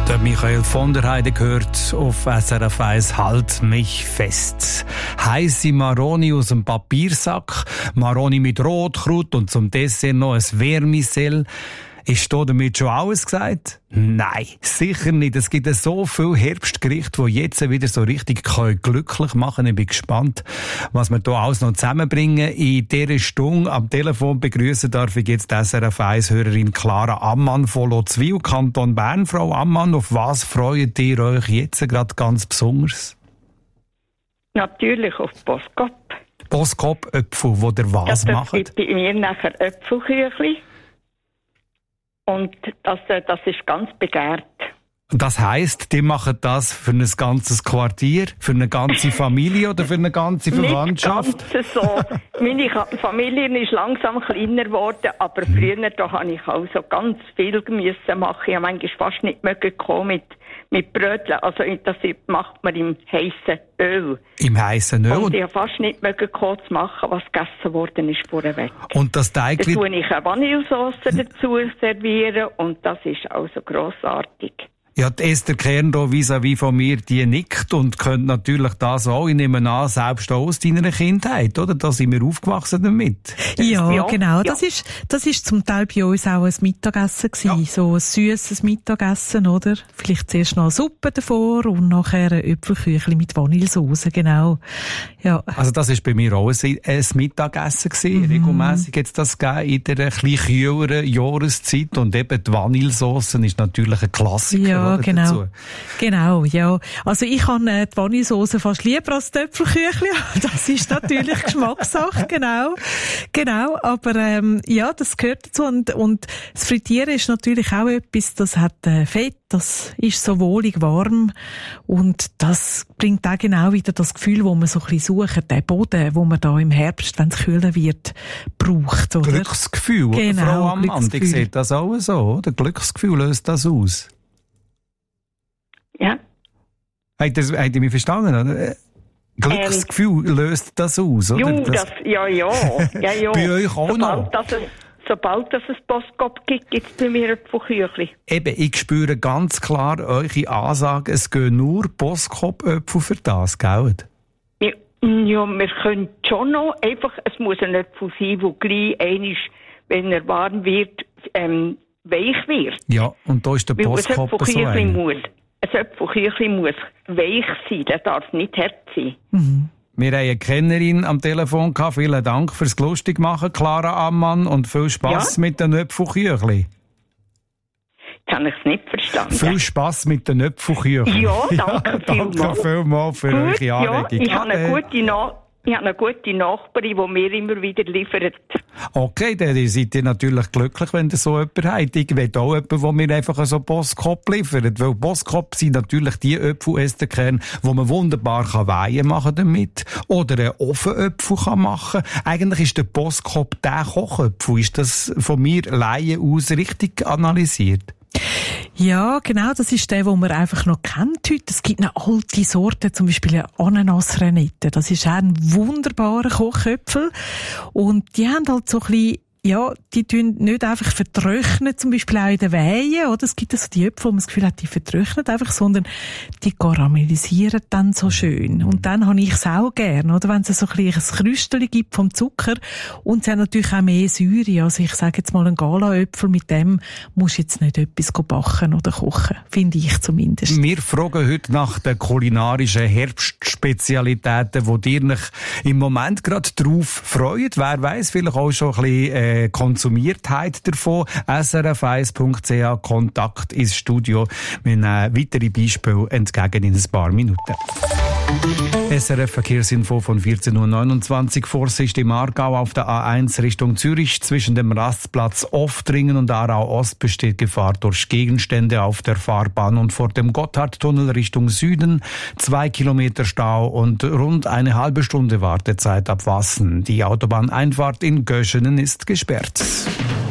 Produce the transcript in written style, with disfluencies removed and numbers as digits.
Der Michael von der Heide gehört auf SRF 1 «Halt mich fest». Heisse Maroni aus dem Papiersack, Maroni mit Rotkraut und zum Dessert noch ein Vermicell. Ist da damit schon alles gesagt? Nein, sicher nicht. Es gibt so viele Herbstgerichte, die jetzt wieder so richtig glücklich machen können. Ich bin gespannt, was wir hier alles noch zusammenbringen. In dieser Stunde am Telefon begrüßen darf ich jetzt die SRF 1-Hörerin Clara Ammann von Lozwil, Kanton Bern. Frau Ammann, auf was freut ihr euch jetzt gerade ganz besonders? Natürlich auf Boskop. Boskop-Äpfel, wo der was macht? macht? Das gibt bei mir nachher Äpfelküchli. Und das ist ganz begehrt. Das heisst, die machen das für ein ganzes Quartier, für eine ganze Familie oder für eine ganze Verwandtschaft? Nicht ganz so. Meine Familie ist langsam kleiner geworden, aber früher da habe ich also ganz viel müssen machen. Ich habe manchmal fast nicht kommen mit Brötchen. Also das macht man im heißen Öl. Im heißen Öl? Und ich habe fast nicht kommen zu machen, was gegessen worden ist vorweg. Und das Teigli... Da tue ich eine Vanillesauce dazu servieren und das ist also grossartig. Ja, die Esther Kern hier vis-à-vis von mir, die nickt und könnte natürlich das auch, ich nehme an, selbst auch aus deiner Kindheit, oder? Da sind wir aufgewachsen damit. Ja, genau. Ja. Das ist zum Teil bei uns auch ein Mittagessen gewesen. Ja. So ein süßes Mittagessen, oder? Vielleicht zuerst noch eine Suppe davor und nachher ein Äpfelküchli mit Vanillesauce, genau. Ja. Also das ist bei mir auch ein Mittagessen gewesen. Regelmässig jetzt das gegeben in der etwas kühleren Jahreszeit und eben die Vanillesauce ist natürlich ein Klassiker. Ja. Genau. Dazu. Genau, ja. Also ich habe die Vanillesauce fast lieber als die Äpfelküchli. Das ist natürlich Geschmackssache, genau. Aber ja, das gehört dazu und das Frittieren ist natürlich auch etwas, das hat Fett, das ist so wohlig warm und das bringt auch genau wieder das Gefühl, wo man so ein bisschen sucht, den Boden, wo man da im Herbst, wenn es kühler wird, braucht, oder? Glücksgefühl, genau, Frau Ammann, ich sehe das auch so, oder? Glücksgefühl löst das aus. Ja. Habt ihr mich verstanden, oder? Glücksgefühl löst das aus, oder? Ja. Bei euch auch noch? Sobald es Boskop gibt, gibt es bei mir Äpfelküchli. Eben, ich spüre ganz klar eure Ansage, es gehen nur Boskop-Äpfel für das, gell? Ja, wir können schon noch, einfach, es muss ein Äpfel sein, der gleich einmal, wenn er warm wird, weich wird. Ja, und da ist der Boskop so ein. Ein Äpfelküchli muss weich sein, der darf nicht hart sein. Wir haben eine Kennerin am Telefon gehabt. Vielen Dank fürs lustig machen, Clara Ammann, und viel Spass mit den Äpfelküchli. Jetzt habe ich es nicht verstanden. Viel Spass mit den Äpfelküchli. Ja, danke vielmals. Danke vielmals für eure Anregung. Ich habe eine gute Nachbarin, die mir immer wieder liefert. Okay, dann seid ihr natürlich glücklich, wenn ihr so jemanden habt. Ich will auch jemanden, der mir einfach so Boskop liefert. Weil Boskop sind natürlich die Äpfelkerne, die man wunderbar Weihen machen damit. Oder einen Ofenäpfel machen kann. Eigentlich ist der Boskop der Kochäpfel. Ist das von mir Laien aus richtig analysiert? Ja, genau, das ist der, den man einfach noch kennt heute. Es gibt eine alte Sorte, zum Beispiel eine Ananas-Renette. Das ist auch ein wunderbarer Kochäpfel. Und die haben halt so ein bisschen, ja, die tun nicht einfach vertrocknen, zum Beispiel auch in den Wehen, oder? Es gibt also die Äpfel, wo man das Gefühl hat, die vertrocknen einfach, sondern die karamellisieren dann so schön. Und dann habe ich es auch gern, oder? Wenn es so ein Krüstchen gibt vom Zucker. Und sie haben natürlich auch mehr Säure. Also ich sage jetzt mal, ein Gala-Äpfel, mit dem musst du jetzt nicht etwas backen oder kochen. Finde ich zumindest. Wir fragen heute nach den kulinarischen Herbstspezialitäten, die ihr euch im Moment gerade drauf freut. Wer weiss, vielleicht auch schon ein bisschen Konsumiertheit davon. srf1.ch Kontakt ins Studio. Wir nehmen weitere Beispiele entgegen in ein paar Minuten. SRF Verkehrsinfo von 14.29 Uhr. Vorsicht im Aargau auf der A1 Richtung Zürich. Zwischen dem Rastplatz Oftringen und Aarau Ost besteht Gefahr durch Gegenstände auf der Fahrbahn und vor dem Gotthardtunnel Richtung Süden 2 Kilometer Stau und rund eine halbe Stunde Wartezeit ab Wassen. Die Autobahneinfahrt in Göschenen ist gesperrt.